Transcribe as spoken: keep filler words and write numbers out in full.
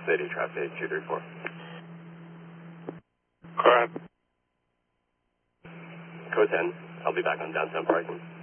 City, traffic two three four. Correct. Code ten, I'll be back on downtown parking.